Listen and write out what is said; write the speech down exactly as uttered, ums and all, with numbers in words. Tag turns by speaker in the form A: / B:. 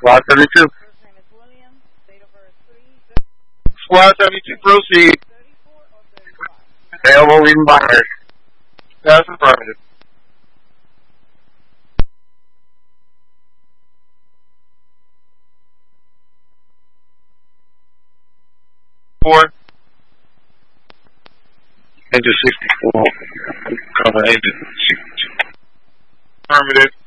A: Squad seventy-two.
B: First name is William. Date of birth three.
A: Squad seventy-two, proceed.
B: thirty-four or thirty-five?
A: Available, leaving buyers. That's affirmative. Four. Into sixty-four. Cover into sixty-two. Affirmative.